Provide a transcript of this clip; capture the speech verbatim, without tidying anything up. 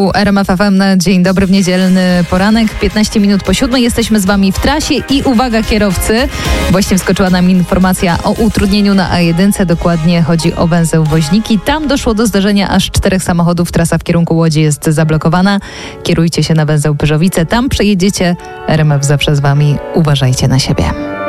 R M F F M, dzień dobry w niedzielny poranek, piętnaście minut po siódmej. Jesteśmy z wami w trasie i uwaga kierowcy, właśnie wskoczyła nam informacja o utrudnieniu na A jeden, dokładnie chodzi o węzeł Woźniki. Tam doszło do zdarzenia aż czterech samochodów, trasa w kierunku Łodzi jest zablokowana. Kierujcie się na węzeł Pyrzowice, tam przejedziecie. R M F zawsze z wami, uważajcie na siebie.